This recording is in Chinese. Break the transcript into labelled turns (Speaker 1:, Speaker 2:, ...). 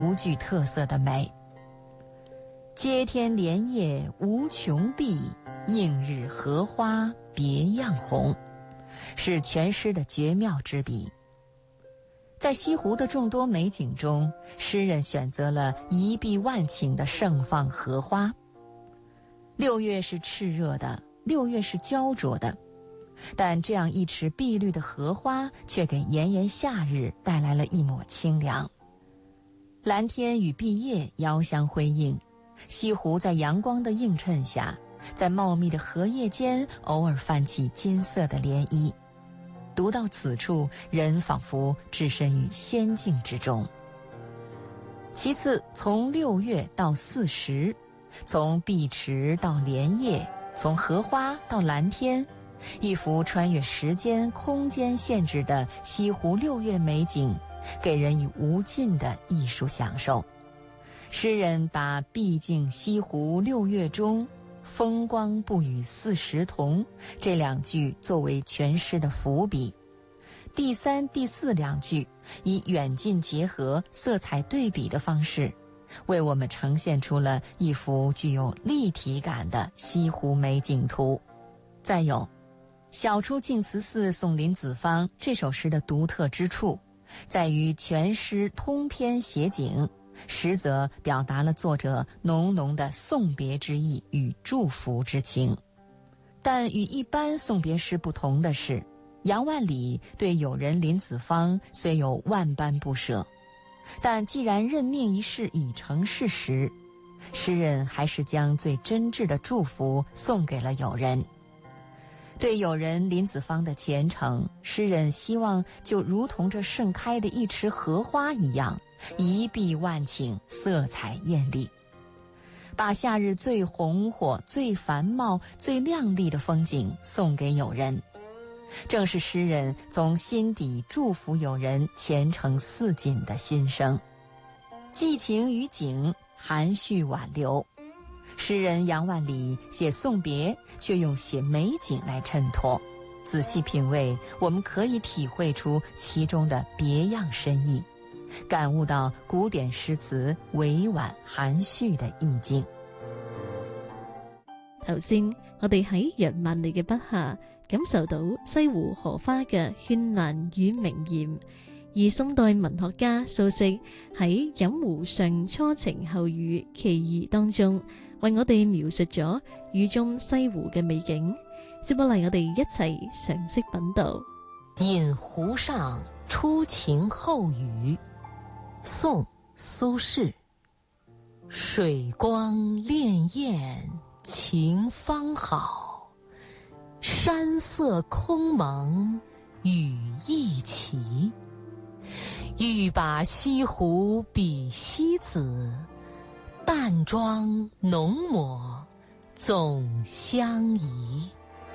Speaker 1: 独具特色的美。接天莲叶无穷碧，映日荷花别样红，是全诗的绝妙之笔。在西湖的众多美景中，诗人选择了一碧万顷的盛放荷花。6月是炽热的，6月是焦灼的，但这样一池碧绿的荷花却给炎炎夏日带来了一抹清凉。蓝天与碧叶遥相辉映，西湖在阳光的映衬下，在茂密的荷叶间偶尔泛起金色的涟漪。读到此处，人仿佛置身于仙境之中。其次，从6月到40，从碧池到莲叶，从荷花到蓝天，一幅穿越时间空间限制的西湖6月美景，给人以无尽的艺术享受。诗人把毕竟西湖6月中风光不与40同这2句作为全诗的伏笔，第3、第42句以远近结合、色彩对比的方式，为我们呈现出了一幅具有立体感的西湖美景图。再有，晓出净慈寺送林子方这首诗的独特之处，在于全诗通篇写景，实则表达了作者浓浓的送别之意与祝福之情。但与一般送别诗不同的是，杨万里对友人林子方虽有万般不舍，但既然任命一事已成事实，诗人还是将最真挚的祝福送给了友人。对友人林子方的虔诚，诗人希望就如同这盛开的一池荷花一样，一碧万顷，色彩艳丽，把夏日最红火、最繁茂、最亮丽的风景送给友人。正是诗人从心底祝福友人前程似锦的心声。寄情于景，含蓄挽留。诗人杨万里写送别，却用写美景来衬托。仔细品味，我们可以体会出其中的别样深意，感悟到古典詩詞委婉含蓄的意境。
Speaker 2: 頭先我哋喺楊萬里嘅筆下感受到西湖荷花嘅絢爛與明豔，而宋代文學家蘇軾喺《飲湖上初晴後雨其二》當中，為我哋描述咗雨中西湖嘅美景。接落嚟我哋一齊賞析品讀。
Speaker 3: 飲湖上初晴後雨，宋·蘇軾。水光潋滟晴方好，山色空蒙雨亦奇。欲把西湖比西子，淡妝濃抹總相宜。